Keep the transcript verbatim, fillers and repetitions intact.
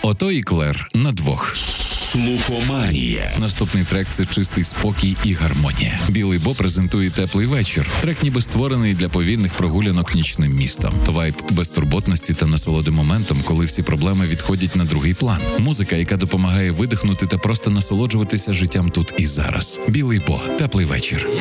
Ото і Клер на двох. Слухоманія. Наступний трек – це чистий спокій і гармонія. Білий Бо презентує теплий вечір. Трек ніби створений для повільних прогулянок нічним містом. Вайб безтурботності та насолоди моментом, коли всі проблеми відходять на другий план. Музика, яка допомагає видихнути та просто насолоджуватися життям тут і зараз. Білий Бо. Теплий вечір.